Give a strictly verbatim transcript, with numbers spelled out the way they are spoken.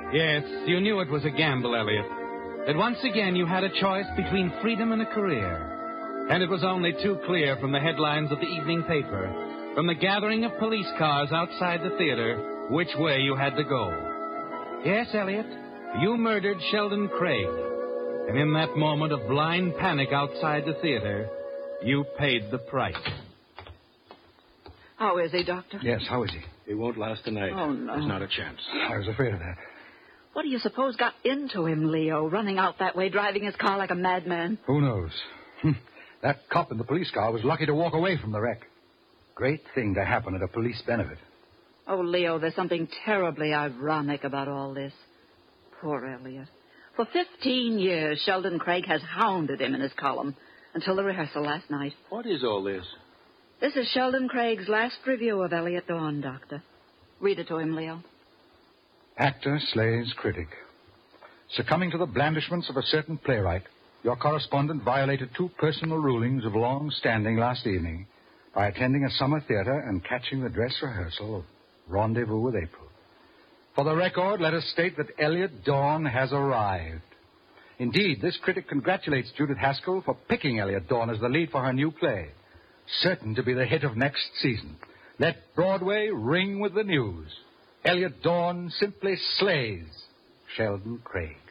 Yes, you knew it was a gamble, Elliot. That once again you had a choice between freedom and a career. And it was only too clear from the headlines of the evening paper, from the gathering of police cars outside the theater, which way you had to go. Yes, Elliot, you murdered Sheldon Craig. And in that moment of blind panic outside the theater, you paid the price. How is he, Doctor? Yes, how is he? He won't last the night. Oh, no. There's not a chance. I was afraid of that. What do you suppose got into him, Leo, running out that way, driving his car like a madman? Who knows? That cop in the police car was lucky to walk away from the wreck. Great thing to happen at a police benefit. Oh, Leo, there's something terribly ironic about all this. Poor Elliot. For fifteen years, Sheldon Craig has hounded him in his column until the rehearsal last night. What is all this? This is Sheldon Craig's last review of Elliot Dawn, Doctor. Read it to him, Leo. Actor slays critic. Succumbing to the blandishments of a certain playwright, your correspondent violated two personal rulings of long standing last evening by attending a summer theater and catching the dress rehearsal of Rendezvous with April. For the record, let us state that Elliot Dawn has arrived. Indeed, this critic congratulates Judith Haskell for picking Elliot Dawn as the lead for her new play, certain to be the hit of next season. Let Broadway ring with the news. Elliot Dawn simply slays Sheldon Craig.